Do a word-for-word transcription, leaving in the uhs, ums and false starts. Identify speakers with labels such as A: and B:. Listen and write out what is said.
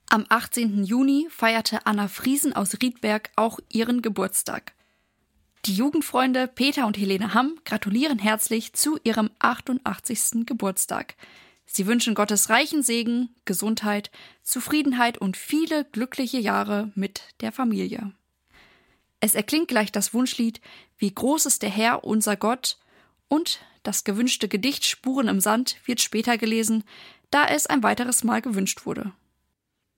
A: Am achtzehnten Juni feierte Anna Friesen aus Riedberg auch ihren Geburtstag. Die Jugendfreunde Peter und Helene Hamm gratulieren herzlich zu ihrem achtundachtzigsten Geburtstag. Sie wünschen Gottes reichen Segen, Gesundheit, Zufriedenheit und viele glückliche Jahre mit der Familie. Es erklingt gleich das Wunschlied »Wie groß ist der Herr, unser Gott« und das gewünschte Gedicht »Spuren im Sand« wird später gelesen, da es ein weiteres Mal gewünscht wurde.